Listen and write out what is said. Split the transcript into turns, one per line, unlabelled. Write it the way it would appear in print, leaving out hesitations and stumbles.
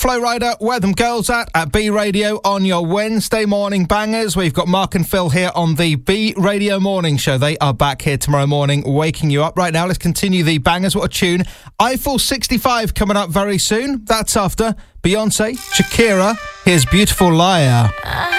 Flo Rida, Where Them Girls at B Radio on your Wednesday morning bangers. We've got Mark and Phil here on the B Radio Morning Show. They are back here tomorrow morning, waking you up. Right now, let's continue the bangers. What a tune. Eiffel 65 coming up very soon. That's after Beyonce, Shakira. Here's Beautiful Liar.